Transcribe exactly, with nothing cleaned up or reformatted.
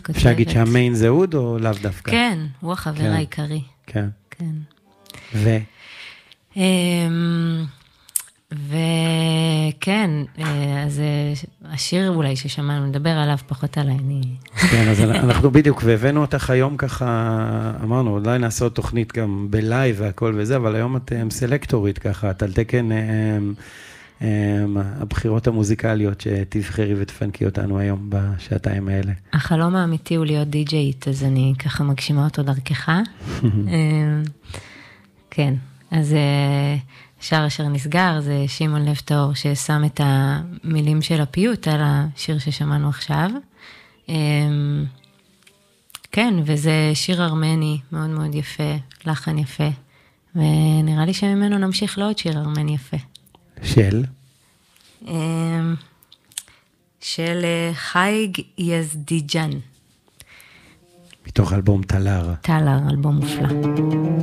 כותבת. אפשר להגיד שהמיין זה אוד או לאו דווקא? כן, הוא החבר העיקרי. כן. כן. ו? וכן, אז השיר אולי ששמענו, נדבר עליו פחות עליי, אני... כן, אז אנחנו בדיוק, והבאנו אותך היום ככה, אמרנו, אולי נעשה עוד תוכנית גם בלייב והכל וזה, אבל היום אתם סלקטורית ככה, את על תקן הבחירות המוזיקליות שתבחרי ותפנקי אותנו היום בשעתיים האלה. החלום האמיתי הוא להיות די-ג'יית, אז אני ככה מגשימה אותו דרכך. כן, אז... שער אשר נסגר, זה שמעון לב טהור ששם את המילים של הפיוט על השיר ששמענו עכשיו. כן, וזה שיר ארמני מאוד מאוד יפה, לחן יפה, ונראה לי שממנו נמשיך לעוד שיר ארמני יפה. של? של חייג יזדיג'אן. מתוך אלבום טלר. טלר, אלבום מופלא.